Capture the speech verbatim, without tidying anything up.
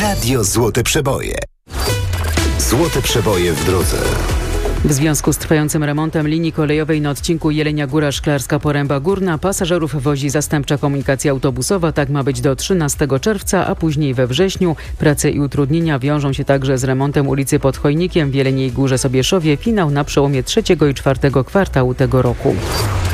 Radio Złote Przeboje. Złote Przeboje w drodze. W związku z trwającym remontem linii kolejowej na odcinku Jelenia Góra Szklarska Poręba Górna pasażerów wozi zastępcza komunikacja autobusowa. Tak ma być do trzynastego czerwca, a później we wrześniu. Prace i utrudnienia wiążą się także z remontem ulicy pod Chojnikiem w Jeleniej Górze Sobieszowie. Finał na przełomie trzeciego i czwartego kwartału tego roku.